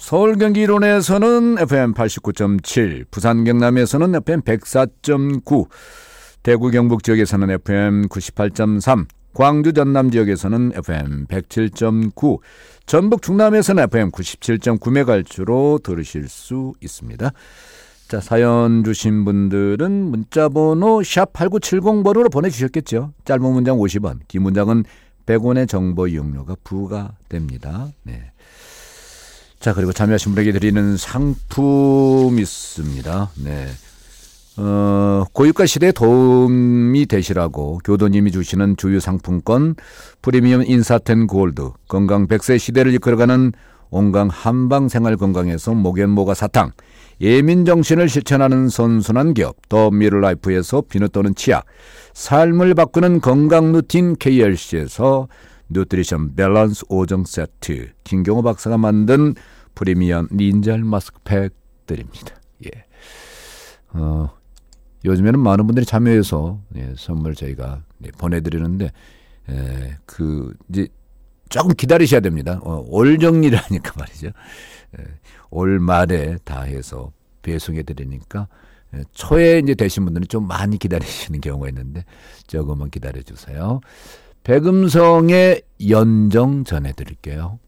서울 경기 일원에서는 FM 89.7, 부산 경남에서는 FM 104.9, 대구 경북 지역에서는 FM 98.3, 광주 전남 지역에서는 FM 107.9, 전북 충남에서는 FM 97.9MHz로 들으실 수 있습니다. 자, 사연 주신 분들은 문자번호 샵8970번으로 보내주셨겠죠. 짧은 문장 50원, 긴 문장은 100원의 정보 이용료가 부과됩니다. 네. 자, 그리고 참여하신 분에게 드리는 상품 있습니다. 네. 고유가 시대에 도움이 되시라고 교도님이 주시는 주유 상품권, 프리미엄 인사텐 골드, 건강 100세 시대를 이끌어가는 온강 한방 생활 건강에서 목연모가 사탕, 예민 정신을 실천하는 선순환 기업 더 미르라이프에서 비누 또는 치약, 삶을 바꾸는 건강 루틴 KLC에서 뉴트리션 밸런스 5종 세트, 김경호 박사가 만든 프리미엄 닌자 마스크팩 드립니다. 예. 요즘에는 많은 분들이 참여해서 선물 저희가 보내드리는데 이제 조금 기다리셔야 됩니다. 올 정리라니까 말이죠. 올 말에 다 해서 배송해드리니까 초에 이제 되신 분들은 좀 많이 기다리시는 경우가 있는데 조금만 기다려주세요. 백음성의 연정 전해드릴게요.